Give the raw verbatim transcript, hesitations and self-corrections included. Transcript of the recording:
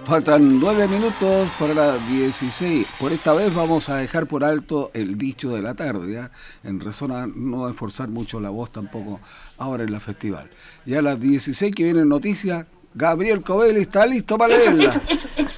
Faltan nueve minutos para las dieciséis. Por esta vez vamos a dejar por alto el dicho de la tarde, ¿ya? En razón a no esforzar mucho la voz tampoco ahora en la festival. Ya a las dieciséis que vienen noticias, Gabriel Covelli está listo para leerla.